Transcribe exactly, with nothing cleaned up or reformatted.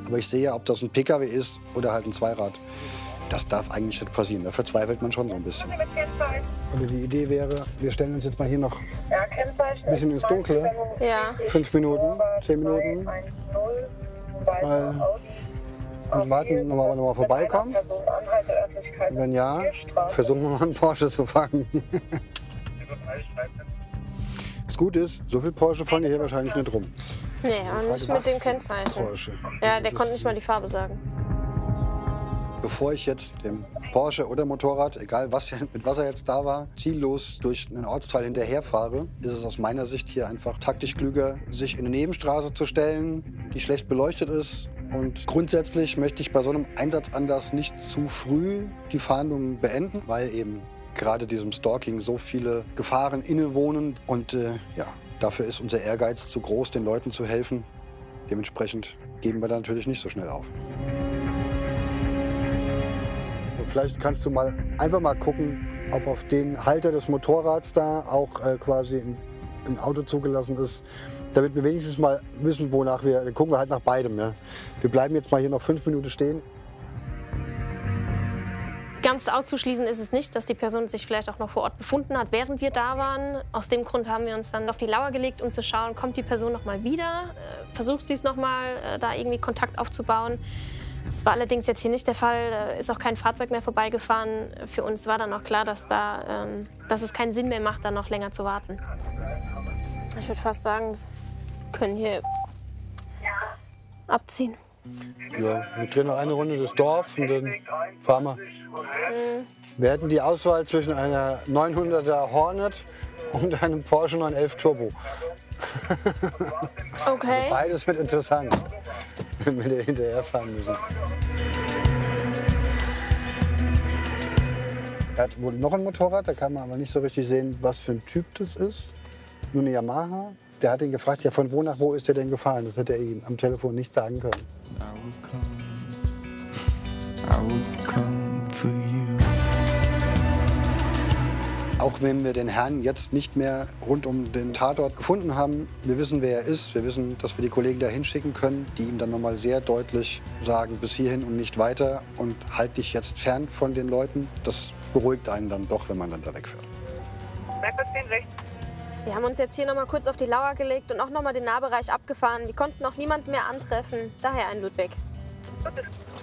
Aber ich sehe ja, ob das ein P K W ist oder halt ein Zweirad. Das darf eigentlich nicht passieren. Da verzweifelt man schon so ein bisschen. Also die Idee wäre, wir stellen uns jetzt mal hier noch ein bisschen ins Dunkle. Ja. Fünf Minuten, zehn Minuten. Weil, und warten, ob er nochmal vorbeikommt. Wenn ja, versuchen wir mal einen Porsche zu fangen. Das Gute ist, so viel Porsche fahren die hier wahrscheinlich nicht rum. Nee, aber nicht mit dem Kennzeichen. Porsche. Ja, der konnte nicht mal die Farbe sagen. Bevor ich jetzt dem Porsche oder Motorrad, egal was, mit was er jetzt da war, ziellos durch einen Ortsteil hinterherfahre, ist es aus meiner Sicht hier einfach taktisch klüger, sich in eine Nebenstraße zu stellen, die schlecht beleuchtet ist. Und grundsätzlich möchte ich bei so einem Einsatzanlass nicht zu früh die Fahndung beenden, weil eben gerade diesem Stalking so viele Gefahren innewohnen. Und äh, ja, dafür ist unser Ehrgeiz zu groß, den Leuten zu helfen. Dementsprechend geben wir da natürlich nicht so schnell auf. Vielleicht kannst du mal einfach mal gucken, ob auf den Halter des Motorrads da auch äh, quasi ein, ein Auto zugelassen ist, damit wir wenigstens mal wissen, wonach wir, dann gucken wir halt nach beidem. Ja. Wir bleiben jetzt mal hier noch fünf Minuten stehen. Ganz auszuschließen ist es nicht, dass die Person sich vielleicht auch noch vor Ort befunden hat, während wir da waren. Aus dem Grund haben wir uns dann auf die Lauer gelegt, um zu schauen, kommt die Person noch mal wieder, äh, versucht sie es noch mal, äh, da irgendwie Kontakt aufzubauen. Das war allerdings jetzt hier nicht der Fall, ist auch kein Fahrzeug mehr vorbeigefahren. Für uns war dann auch klar, dass, da, ähm, dass es keinen Sinn mehr macht, da noch länger zu warten. Ich würde fast sagen, wir können hier abziehen. Ja, wir drehen noch eine Runde durchs Dorf und dann fahren wir. Mhm. Wir hätten die Auswahl zwischen einer neunhunderter Hornet und einem Porsche neun elf Turbo. Okay. Also beides wird interessant, wenn wir hinterherfahren müssen. Er hat wohl noch ein Motorrad, da kann man aber nicht so richtig sehen, was für ein Typ das ist. Nur eine Yamaha. Der hat ihn gefragt, ja, von wo nach wo ist der denn gefahren? Das hätte er ihm am Telefon nicht sagen können. I will come. I will come for you. Auch wenn wir den Herrn jetzt nicht mehr rund um den Tatort gefunden haben, wir wissen, wer er ist. Wir wissen, dass wir die Kollegen da hinschicken können, die ihm dann nochmal sehr deutlich sagen, bis hierhin und nicht weiter und halt dich jetzt fern von den Leuten. Das beruhigt einen dann doch, wenn man dann da wegfährt. Wir haben uns jetzt hier noch mal kurz auf die Lauer gelegt und auch noch mal den Nahbereich abgefahren. Wir konnten auch niemanden mehr antreffen. Daher ein Ludwig.